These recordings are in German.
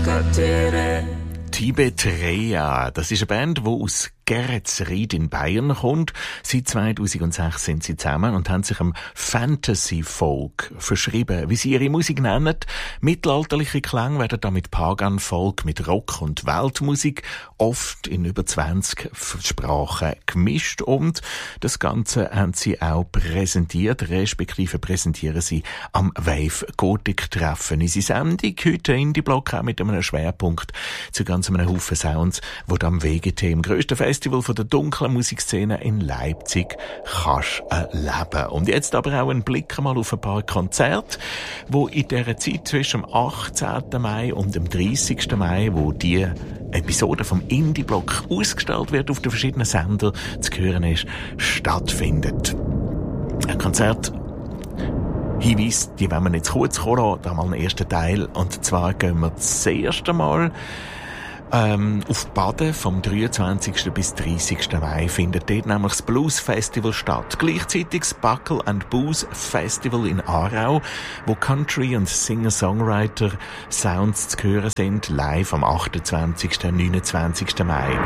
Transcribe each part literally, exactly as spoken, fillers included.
Tibet Rea, das ist eine Band, die aus Geretsried in Bayern kommt. Seit zweitausendsechs sind sie zusammen und haben sich am Fantasy Folk verschrieben, wie sie ihre Musik nennen. Mittelalterliche Klänge werden da mit Pagan Folk, mit Rock und Weltmusik oft in über zwanzig Sprachen gemischt und das Ganze haben sie auch präsentiert, respektive präsentieren sie am Wave Gothic Treffen. Unsere Sendung heute Indie-Block auch mit einem Schwerpunkt zu ganz einem Haufen Sounds, wo du am W G T, im grössten Festival von der dunklen Musikszene in Leipzig, kannst erleben. Und jetzt aber auch einen Blick mal auf ein paar Konzerte, wo in dieser Zeit zwischen dem achtzehnten Mai und dem dreißigsten Mai, wo die Episode vom Indie-Block ausgestrahlt wird auf den verschiedenen Sendern zu hören ist, stattfindet. Ein Konzert Hinweis, die wollen wir jetzt kurz kommen, da mal einen ersten Teil. Und zwar gehen wir das erste Mal ähm, auf Baden. Vom dreiundzwanzigsten bis dreißigsten Mai findet dort nämlich das Blues Festival statt. Gleichzeitig das Buckle and Booze Festival in Aarau, wo Country- und Singer-Songwriter Sounds zu hören sind, live am achtundzwanzigsten und neunundzwanzigsten Mai.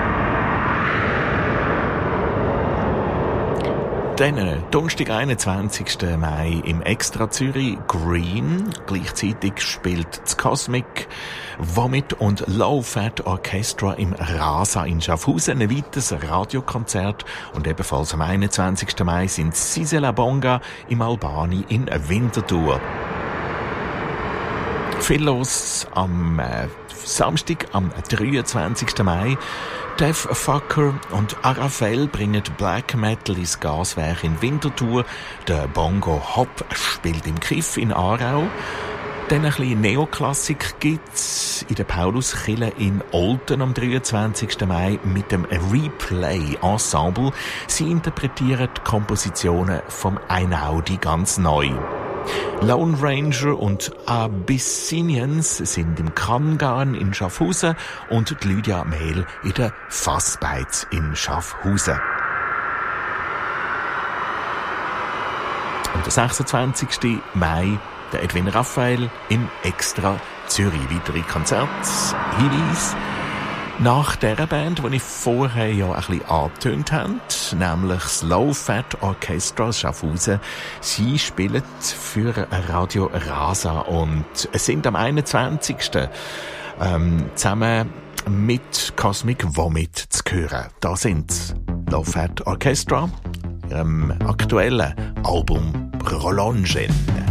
Dann, Donnerstag, einundzwanzigsten Mai im Extra Zürich Green. Gleichzeitig spielt das Cosmic, Vomit und Low Fat Orchestra im Rasa in Schaffhausen. Ein weiteres Radiokonzert. Und ebenfalls am einundzwanzigsten Mai sind Sisela Bonga im Albani in Winterthur. Viel los am äh, Samstag, am dreiundzwanzigsten Mai. Def Fucker und Arafel bringen Black Metal ins Gaswerk in Winterthur. Der Bongo Hop spielt im Kiff in Aarau. Dann ein bisschen Neoklassik gibt's in der Pauluskirche in Olten am dreiundzwanzigsten Mai mit dem Replay Ensemble. Sie interpretieren die Kompositionen vom Einaudi ganz neu. Lone Ranger und Abyssinians sind im Kangan in Schaffhausen und Lydia Mehl in der Fassbeiz in Schaffhausen. Und der sechsundzwanzigsten Mai der Edwin Raphael im Extra Zürich. Weitere Konzerthinweise nach dieser Band, die ich vorher ja ein bisschen angetönt habe, nämlich das Low Fat Orchestra Schaffhausen. Sie spielen für Radio Rasa und es sind am einundzwanzigsten Ähm, zusammen mit Cosmic Vomit zu hören. Da sind Low Fat Orchestra, ihrem aktuellen Album Prolongen.